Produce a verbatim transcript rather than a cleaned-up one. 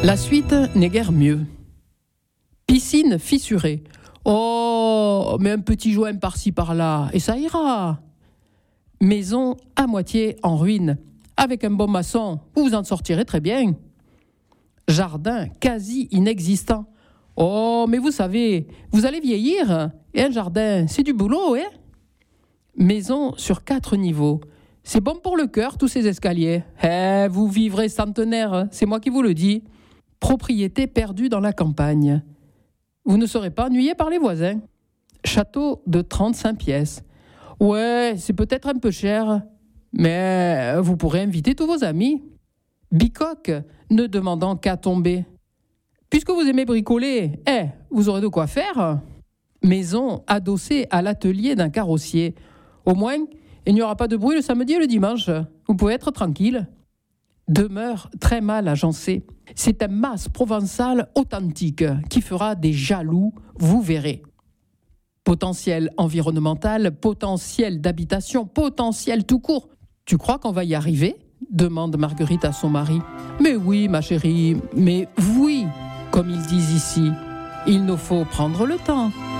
La suite n'est guère mieux. Piscine fissurée. Oh, mais un petit joint par-ci par-là, et ça ira. Maison à moitié en ruine. Avec un bon maçon, vous vous en sortirez très bien. Jardin quasi inexistant. Oh, mais vous savez, vous allez vieillir, et un jardin, c'est du boulot, hein? Maison sur quatre niveaux. C'est bon pour le cœur, tous ces escaliers. Eh, vous vivrez centenaire, c'est moi qui vous le dis. Propriété perdue dans la campagne. Vous ne serez pas ennuyé par les voisins. Château de trente-cinq pièces. Ouais, c'est peut-être un peu cher, mais vous pourrez inviter tous vos amis. Bicoque, ne demandant qu'à tomber. Puisque vous aimez bricoler, eh, vous aurez de quoi faire. Maison adossée à l'atelier d'un carrossier. Au moins, il n'y aura pas de bruit le samedi et le dimanche. Vous pouvez être tranquille. Demeure très mal agencée. C'est un mas provençal authentique qui fera des jaloux, vous verrez. Potentiel environnemental, potentiel d'habitation, potentiel tout court. Tu crois qu'on va y arriver ? Demande Marguerite à son mari. Mais oui, ma chérie, mais oui, comme ils disent ici. Il nous faut prendre le temps.